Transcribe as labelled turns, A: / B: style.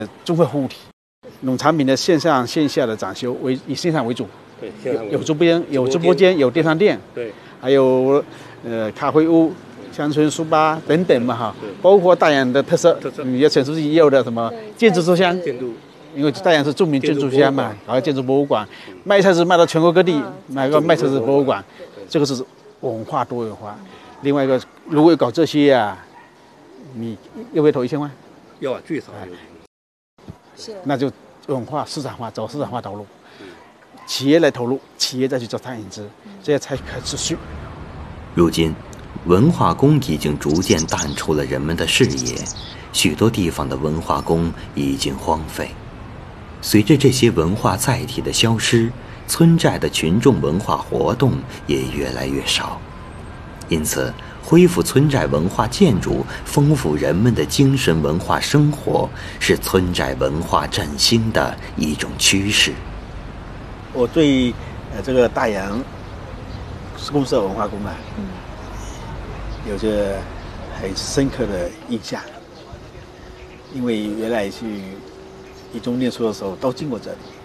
A: 综合服务体，农产品的线上线下的展修以线上为主，
B: 对，
A: 有直播间，有电商店，
B: 对，
A: 还有咖啡屋、乡村书吧等等嘛哈，包括大洋的特色，也陈书记也有的什么建筑书香，因为大洋是著名建筑书香嘛，搞个建筑博物馆，卖菜是卖到全国各地，买个卖菜是博物馆，这个是文化多元化。另外一个，如果搞这些啊，你要不要投1000万？
B: 要啊，最少有。
C: 是，
A: 那就文化市场化，走市场化道路，企业来投入，企业再去做餐饮资，这些才可持续。
D: 如今，文化宫已经逐渐淡出了人们的视野，许多地方的文化宫已经荒废。随着这些文化载体的消失，村寨的群众文化活动也越来越少，因此，恢复村寨文化建筑，丰富人们的精神文化生活，是村寨文化振兴的一种趋势。
A: 我对这个大洋公社文化宫啊，有着很深刻的印象，因为原来去一中念书的时候都经过这里。